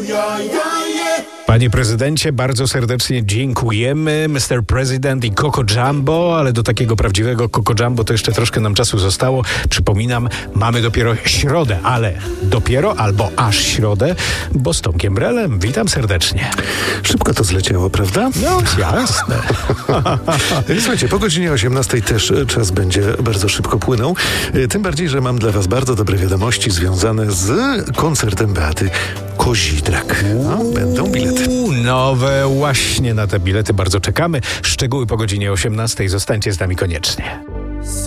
Panie prezydencie, bardzo serdecznie dziękujemy. Mr. President i Coco Jumbo, ale do takiego prawdziwego Coco Jumbo to jeszcze troszkę nam czasu zostało. Przypominam, mamy dopiero środę, ale dopiero albo aż środę, bo z Tomkiem Brelem. Witam serdecznie. Szybko to zleciało, prawda? No, jasne. Słuchajcie, po godzinie 18 też czas będzie bardzo szybko płynął. Tym bardziej, że mam dla was bardzo dobre wiadomości związane z koncertem Beaty Kozidrak. No, będą bilety. Nowe, właśnie na te bilety bardzo czekamy. Szczegóły po godzinie 18. Zostańcie z nami koniecznie.